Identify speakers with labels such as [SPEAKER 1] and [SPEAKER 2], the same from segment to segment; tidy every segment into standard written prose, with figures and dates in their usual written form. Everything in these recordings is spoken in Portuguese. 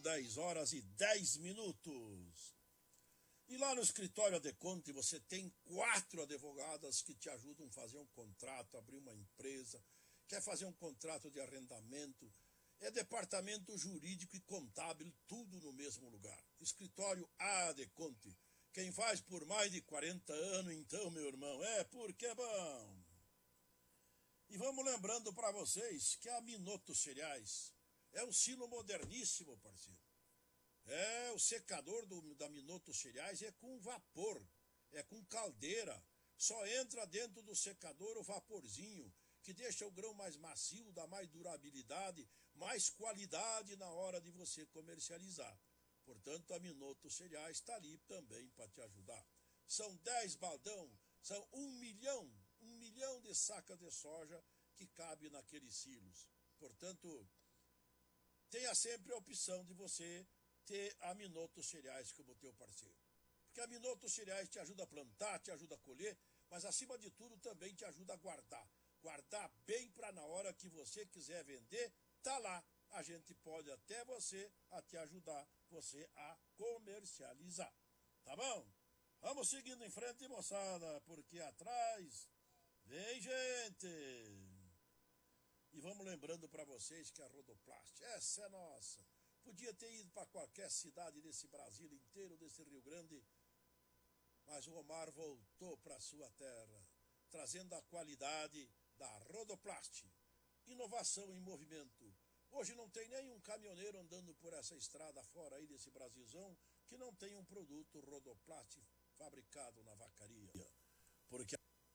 [SPEAKER 1] 10 horas e 10 minutos. E lá no escritório Adeconte você tem 4 advogadas que te ajudam a fazer um contrato, abrir uma empresa, quer fazer um contrato de arrendamento, é departamento jurídico e contábil, tudo no mesmo lugar. Escritório Adeconte. Quem faz por mais de 40 anos, então, meu irmão, é porque é bom. E vamos lembrando para vocês que a Minoto Cereais é um silo moderníssimo, parceiro. O secador da Minoto Cereais é com vapor, é com caldeira. Só entra dentro do secador o vaporzinho, que deixa o grão mais macio, dá mais durabilidade, mais qualidade na hora de você comercializar. Portanto, a Minoto Cereais está ali também para te ajudar. São 10 baldão, são 1 milhão de sacas de soja que cabe naqueles silos. Portanto, tenha sempre a opção de você ter a Minoto Cereais como teu parceiro. Porque a Minoto Cereais te ajuda a plantar, te ajuda a colher, mas acima de tudo também te ajuda a guardar. Guardar bem para na hora que você quiser vender, tá lá. A gente pode até te ajudar você a comercializar. Tá bom? Vamos seguindo em frente, moçada, porque atrás vem gente. E vamos lembrando para vocês que a Rodoplast, essa é nossa. Podia ter ido para qualquer cidade desse Brasil inteiro, desse Rio Grande, mas o Omar voltou para sua terra, trazendo a qualidade da Rodoplast. Inovação em movimento. Hoje não tem nenhum caminhoneiro andando por essa estrada fora aí desse Brasilzão que não tenha um produto Rodoplast fabricado na vacaria. Porque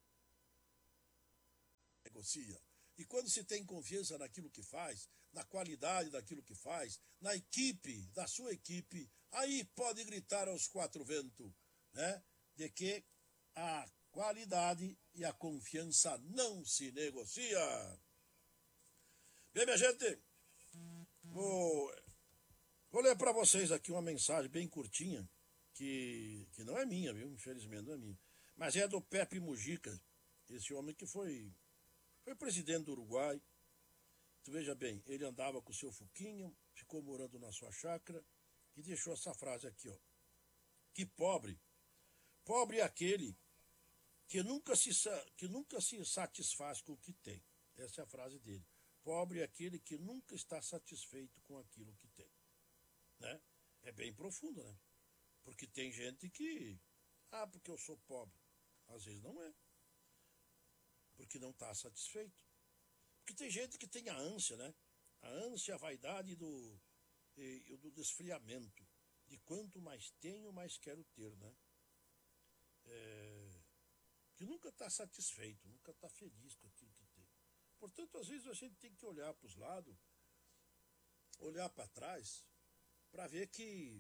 [SPEAKER 1] negocia. E quando se tem confiança naquilo que faz, na qualidade daquilo que faz, na equipe, da sua equipe, aí pode gritar aos 4 ventos, né? De que a qualidade e a confiança não se negocia. Bem, minha gente, vou ler para vocês aqui uma mensagem bem curtinha, que não é minha, viu? Infelizmente não é minha. Mas é do Pepe Mujica, esse homem que foi presidente do Uruguai. Tu veja bem, ele andava com o seu Fuquinha, ficou morando na sua chácara e deixou essa frase aqui, ó. Que pobre é aquele que nunca se satisfaz com o que tem. Essa é a frase dele. Pobre é aquele que nunca está satisfeito com aquilo que tem. Né? É bem profundo, né? Porque tem gente que... porque eu sou pobre. Às vezes não é. Porque não está satisfeito. Porque tem gente que tem a ânsia, né? A ânsia, a vaidade do desfriamento. De quanto mais tenho, mais quero ter, né? Que nunca está satisfeito, nunca está feliz com aquilo que tem. Portanto, às vezes a gente tem que olhar para os lados, olhar para trás, para ver que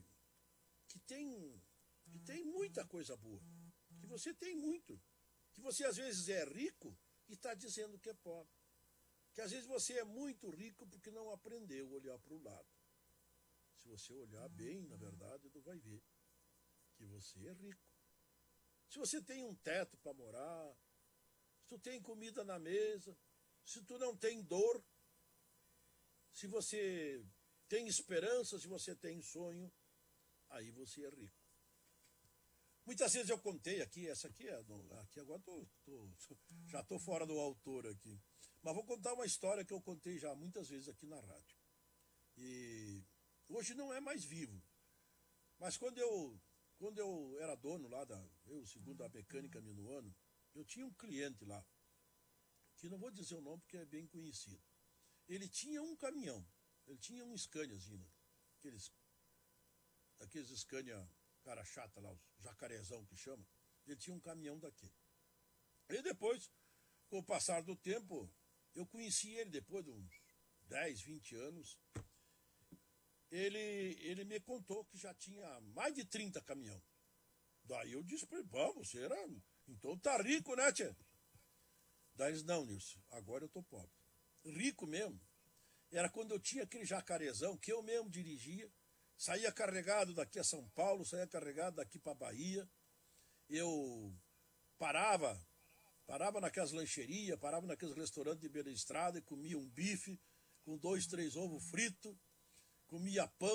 [SPEAKER 1] tem muita coisa boa. Que você tem muito. Que você às vezes é rico e está dizendo que é pobre. Que às vezes você é muito rico porque não aprendeu a olhar para o lado. Se você olhar bem, na verdade, tu vai ver que você é rico. Se você tem um teto para morar, se tu tem comida na mesa, se tu não tem dor, se você tem esperança, se você tem sonho, aí você é rico. Muitas vezes eu contei aqui, essa aqui aqui agora já estou fora do autor aqui. Mas vou contar uma história que eu contei já muitas vezes aqui na rádio. E hoje não é mais vivo. Mas quando eu era dono lá segundo a mecânica Minuano, eu tinha um cliente lá, que não vou dizer o nome porque é bem conhecido. Ele tinha um caminhão, ele tinha um Scaniazinho, aqueles Scania, cara chata lá, os jacarezão que chama, ele tinha um caminhão daquele. E depois, com o passar do tempo, eu conheci ele depois de uns 10, 20 anos. Ele me contou que já tinha mais de 30 caminhão. Daí eu disse para ele, vamos, será? Então tá rico, né, tia? Daí eles, não, Nilson, agora eu tô pobre. Rico mesmo. Era quando eu tinha aquele jacarezão que eu mesmo dirigia, saía carregado daqui a São Paulo, saía carregado daqui para Bahia. Eu parava naquelas lancherias, parava naqueles restaurantes de beira de estrada e comia um bife com 2, 3 ovos fritos, comia pão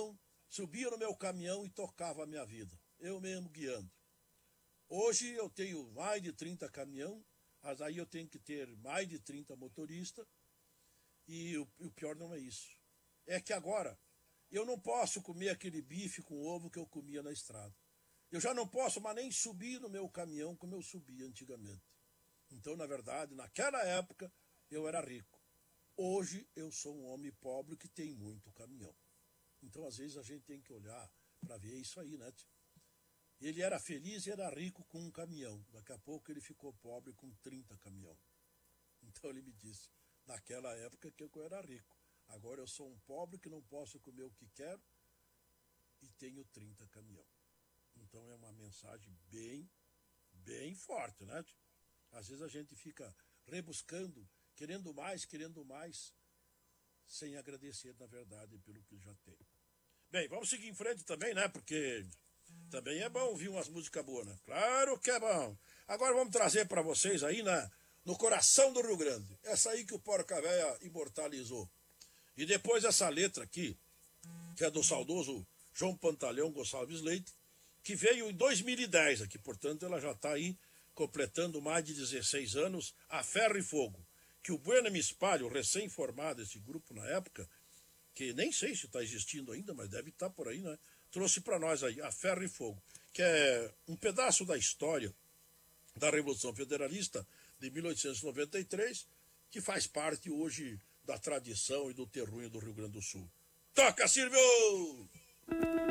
[SPEAKER 1] subia no meu caminhão e tocava a minha vida, eu mesmo guiando. Hoje eu tenho mais de 30 caminhão, mas aí eu tenho que ter mais de 30 motoristas, e o pior não é isso. É que agora eu não posso comer aquele bife com ovo que eu comia na estrada. Eu já não posso mais nem subir no meu caminhão como eu subia antigamente. Então, na verdade, naquela época eu era rico. Hoje eu sou um homem pobre que tem muito caminhão. Então, às vezes, a gente tem que olhar para ver isso aí, né? Ele era feliz e era rico com um caminhão. Daqui a pouco ele ficou pobre com 30 caminhão. Então ele me disse, naquela época que eu era rico. Agora eu sou um pobre que não posso comer o que quero e tenho 30 caminhão. Então é uma mensagem bem forte, né? Às vezes a gente fica rebuscando, querendo mais, sem agradecer, na verdade, pelo que já tem. Bem, vamos seguir em frente também, né? Porque também é bom ouvir umas músicas boas, né? Claro que é bom. Agora vamos trazer para vocês aí, né? No coração do Rio Grande. Essa aí que o Porca Véia imortalizou. E depois essa letra aqui, que é do saudoso João Pantaleão Gonçalves Leite, que veio em 2010 aqui, portanto ela já está aí completando mais de 16 anos, a ferro e fogo. Que o Bueno Me Espalho, recém-formado esse grupo na época, que nem sei se está existindo ainda, mas deve estar por aí, né? Trouxe para nós aí, a ferro e fogo, que é um pedaço da história da Revolução Federalista de 1893, que faz parte hoje da tradição e do terruinho do Rio Grande do Sul. Toca, Silvio!